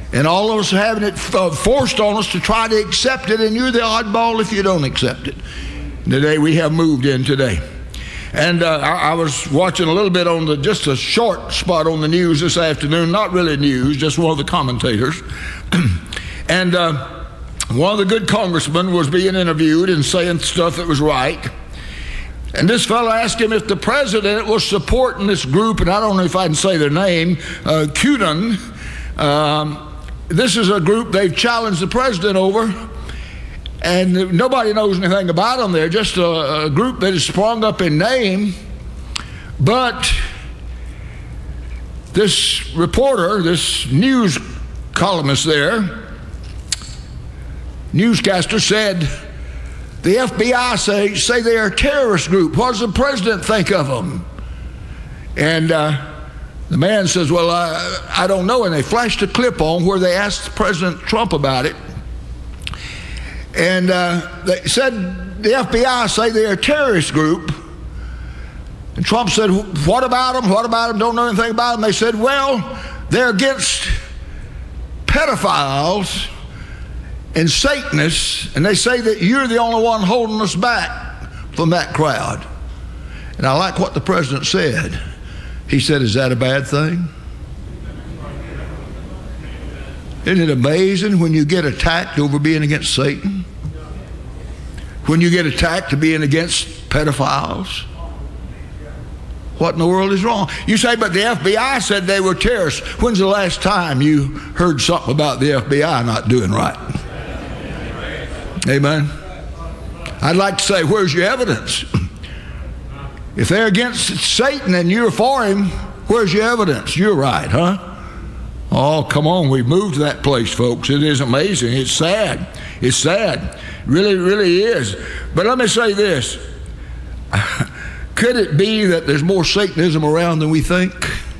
And all of us are having it forced on us to try to accept it, and you're the oddball if you don't accept it. The day we have moved in today. And I was watching a little bit on just a short spot on the news this afternoon, not really news, just one of the commentators. And one of the good congressmen was being interviewed and saying stuff that was right. And this fellow asked him if the president was supporting this group, and I don't know if I can say their name, QAnon. This is a group they've challenged the president over, and nobody knows anything about them. They're just a group that has sprung up in name. But this reporter, this news columnist there, newscaster said, the FBI say they're a terrorist group. What does the president think of them? And the man says, well, I don't know. And they flashed a clip on where they asked President Trump about it. And they said the FBI say they're a terrorist group. And Trump said, what about them? What about them? Don't know anything about them. They said, well, they're against pedophiles and Satanists, and they say that you're the only one holding us back from that crowd. And I like what the president said. He said, is that a bad thing? Isn't it amazing when you get attacked over being against Satan? When you get attacked to being against pedophiles? What in the world is wrong? You say, but the FBI said they were terrorists. When's the last time you heard something about the FBI not doing right? Amen. I'd like to say, where's your evidence? If they're against Satan and you're for him, where's your evidence? You're right, huh? Oh, come on. We've moved to that place, folks. It is amazing. It's sad. It's sad. Really, really is. But let me say this. Could it be that there's more Satanism around than we think?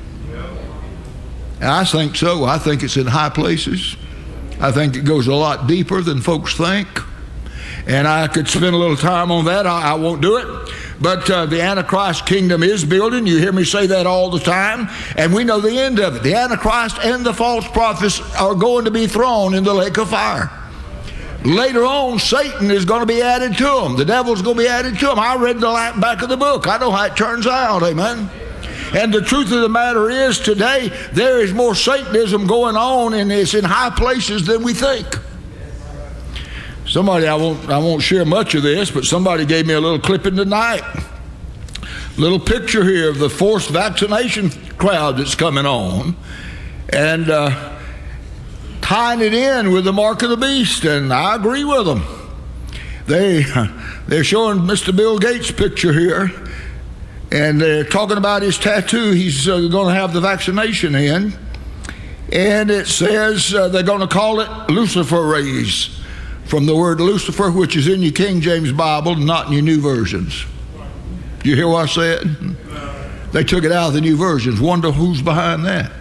I think so. I think it's in high places. I think it goes a lot deeper than folks think. And I could spend a little time on that. I won't do it. But the Antichrist kingdom is building. You hear me say that all the time. And we know the end of it. The Antichrist and the false prophets are going to be thrown in the lake of fire. Later on, Satan is going to be added to them. The devil's going to be added to them. I read the back of the book. I know how it turns out. Amen. And the truth of the matter is, today, there is more Satanism going on, and it's in high places than we think. Somebody, I won't share much of this, but somebody gave me a little clipping tonight. Little picture here of the forced vaccination crowd that's coming on, and tying it in with the mark of the beast, and I agree with them. They're showing Mr. Bill Gates' picture here, and they're talking about his tattoo he's going to have the vaccination in, and it says they're going to call it luciferase, from the word Lucifer, which is in your King James Bible, not in your new versions. You hear what I said? They took it out of the new versions. Wonder who's behind that.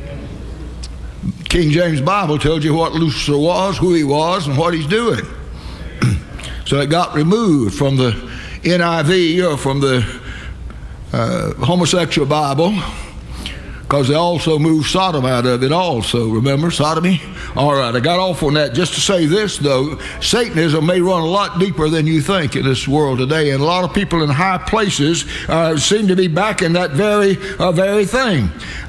King James Bible tells you what Lucifer was, who he was, and what he's doing. So it got removed from the NIV, or from the homosexual Bible, because they also moved Sodom out of it also. Remember sodomy? All right, I got off on that just to say this, though. Satanism may run a lot deeper than you think in this world today, and a lot of people in high places seem to be backing that very thing.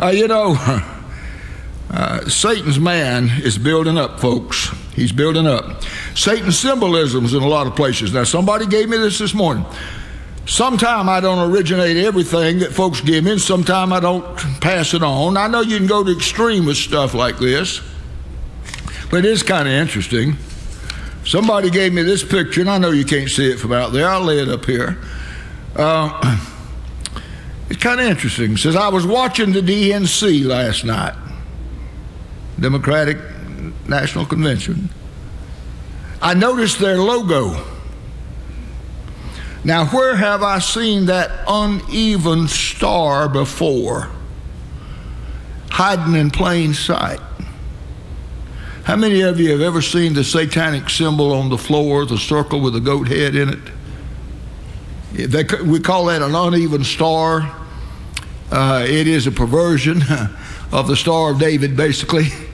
Satan's man is building up, folks. He's building up. Satan's symbolisms in a lot of places. Now, somebody gave me this morning. Sometime I don't originate everything that folks give me, and sometime I don't pass it on. I know you can go to extreme with stuff like this, but it is kind of interesting. Somebody gave me this picture, and I know you can't see it from out there. I'll lay it up here. It's kind of interesting. It says, I was watching the DNC last night, Democratic National Convention. I noticed their logo. Now, where have I seen that uneven star before? Hiding in plain sight. How many of you have ever seen the satanic symbol on the floor, the circle with a goat head in it? We call that an uneven star. It is a perversion of the Star of David, basically.